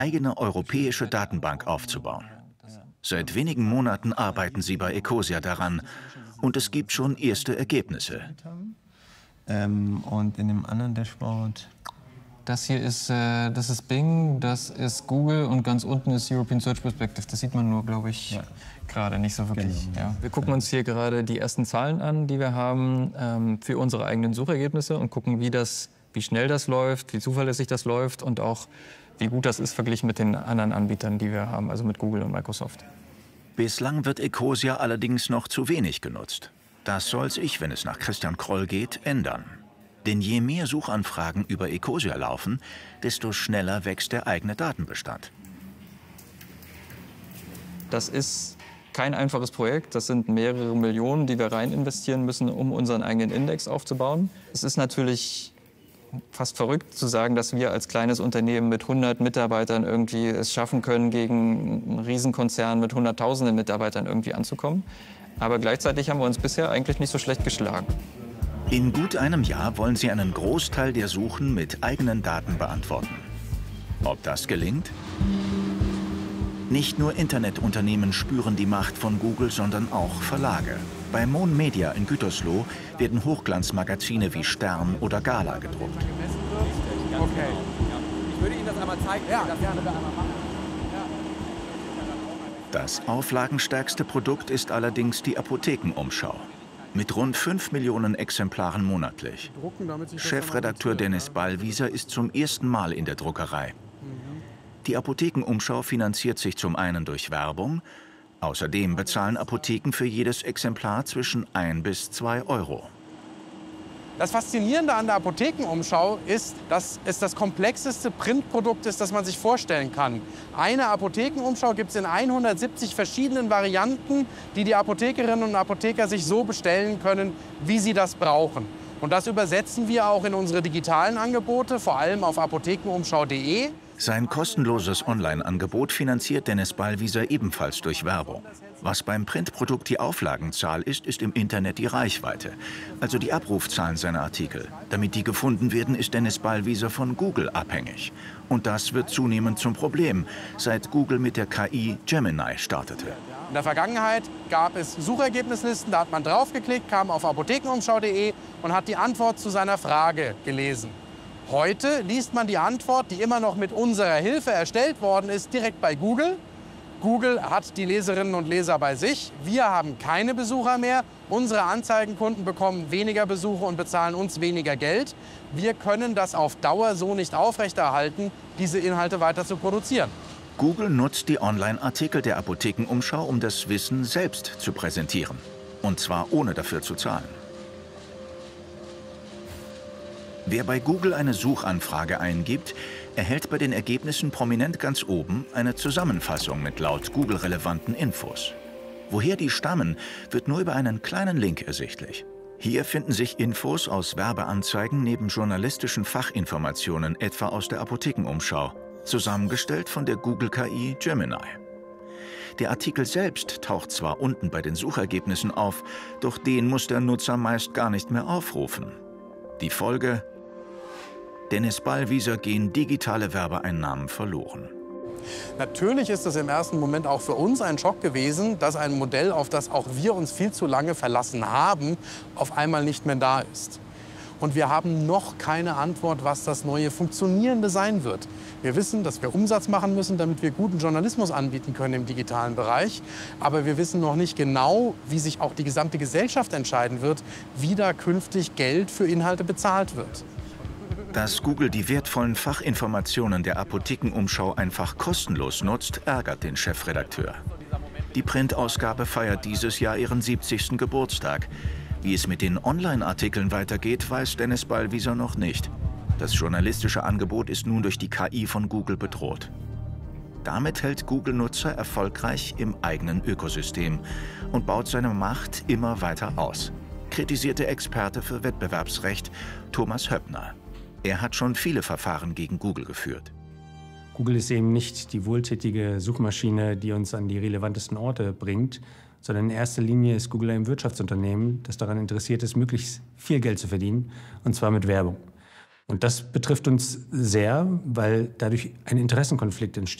eigene europäische Datenbank aufzubauen. Seit wenigen Monaten arbeiten sie bei Ecosia daran und es gibt schon erste Ergebnisse. Und in dem anderen Dashboard... Das hier ist, das ist Bing, das ist Google und ganz unten ist European Search Perspective. Das sieht man nur, glaube ich, gerade nicht so wirklich. Genau. Ja. Wir gucken uns hier gerade die ersten Zahlen an, die wir haben für unsere eigenen Suchergebnisse und gucken, wie schnell das läuft, wie zuverlässig das läuft und auch, wie gut das ist verglichen mit den anderen Anbietern, die wir haben, also mit Google und Microsoft. Bislang wird Ecosia allerdings noch zu wenig genutzt. Das soll sich, wenn es nach Christian Kroll geht, ändern. Denn je mehr Suchanfragen über Ecosia laufen, desto schneller wächst der eigene Datenbestand. Das ist kein einfaches Projekt. Das sind mehrere Millionen, die wir rein investieren müssen, um unseren eigenen Index aufzubauen. Es ist natürlich fast verrückt zu sagen, dass wir als kleines Unternehmen mit 100 Mitarbeitern irgendwie es schaffen können, gegen einen Riesenkonzern mit hunderttausenden Mitarbeitern irgendwie anzukommen. Aber gleichzeitig haben wir uns bisher eigentlich nicht so schlecht geschlagen. In gut einem Jahr wollen sie einen Großteil der Suchen mit eigenen Daten beantworten. Ob das gelingt? Nicht nur Internetunternehmen spüren die Macht von Google, sondern auch Verlage. Bei Mon Media in Gütersloh werden Hochglanzmagazine wie Stern oder Gala gedruckt. Okay. Ich würde Ihnen das einmal zeigen. Ja, das gerne einmal machen. Das auflagenstärkste Produkt ist allerdings die Apothekenumschau. Mit rund 5 Millionen Exemplaren monatlich. Chefredakteur Dennis Ballwieser ist zum ersten Mal in der Druckerei. Die Apothekenumschau finanziert sich zum einen durch Werbung. Außerdem bezahlen Apotheken für jedes Exemplar zwischen 1 bis 2 Euro. Das Faszinierende an der Apothekenumschau ist, dass es das komplexeste Printprodukt ist, das man sich vorstellen kann. Eine Apothekenumschau gibt es in 170 verschiedenen Varianten, die die Apothekerinnen und Apotheker sich so bestellen können, wie sie das brauchen. Und das übersetzen wir auch in unsere digitalen Angebote, vor allem auf apothekenumschau.de. Sein kostenloses Online-Angebot finanziert Dennis Ballwieser ebenfalls durch Werbung. Was beim Printprodukt die Auflagenzahl ist, ist im Internet die Reichweite, also die Abrufzahlen seiner Artikel. Damit die gefunden werden, ist Dennis Ballwieser von Google abhängig. Und das wird zunehmend zum Problem, seit Google mit der KI Gemini startete. In der Vergangenheit gab es Suchergebnislisten, da hat man draufgeklickt, kam auf apothekenumschau.de und hat die Antwort zu seiner Frage gelesen. Heute liest man die Antwort, die immer noch mit unserer Hilfe erstellt worden ist, direkt bei Google. Google hat die Leserinnen und Leser bei sich. Wir haben keine Besucher mehr. Unsere Anzeigenkunden bekommen weniger Besuche und bezahlen uns weniger Geld. Wir können das auf Dauer so nicht aufrechterhalten, diese Inhalte weiter zu produzieren. Google nutzt die Online-Artikel der Apothekenumschau, um das Wissen selbst zu präsentieren. Und zwar ohne dafür zu zahlen. Wer bei Google eine Suchanfrage eingibt, erhält bei den Ergebnissen prominent ganz oben eine Zusammenfassung mit laut Google relevanten Infos. Woher die stammen, wird nur über einen kleinen Link ersichtlich. Hier finden sich Infos aus Werbeanzeigen neben journalistischen Fachinformationen, etwa aus der Apothekenumschau, zusammengestellt von der Google-KI Gemini. Der Artikel selbst taucht zwar unten bei den Suchergebnissen auf, doch den muss der Nutzer meist gar nicht mehr aufrufen. Die Folge: Dennis Ballwieser gehen digitale Werbeeinnahmen verloren. Natürlich ist es im ersten Moment auch für uns ein Schock gewesen, dass ein Modell, auf das auch wir uns viel zu lange verlassen haben, auf einmal nicht mehr da ist. Und wir haben noch keine Antwort, was das neue Funktionierende sein wird. Wir wissen, dass wir Umsatz machen müssen, damit wir guten Journalismus anbieten können im digitalen Bereich. Aber wir wissen noch nicht genau, wie sich auch die gesamte Gesellschaft entscheiden wird, wie da künftig Geld für Inhalte bezahlt wird. Dass Google die wertvollen Fachinformationen der Apothekenumschau einfach kostenlos nutzt, ärgert den Chefredakteur. Die Printausgabe feiert dieses Jahr ihren 70. Geburtstag. Wie es mit den Online-Artikeln weitergeht, weiß Dennis Ballwieser noch nicht. Das journalistische Angebot ist nun durch die KI von Google bedroht. Damit hält Google Nutzer erfolgreich im eigenen Ökosystem und baut seine Macht immer weiter aus, kritisierte Experte für Wettbewerbsrecht Thomas Höppner. Er hat schon viele Verfahren gegen Google geführt. Google ist eben nicht die wohltätige Suchmaschine, die uns an die relevantesten Orte bringt, sondern in erster Linie ist Google ein Wirtschaftsunternehmen, das daran interessiert ist, möglichst viel Geld zu verdienen, und zwar mit Werbung. Und das betrifft uns sehr, weil dadurch ein Interessenkonflikt entsteht.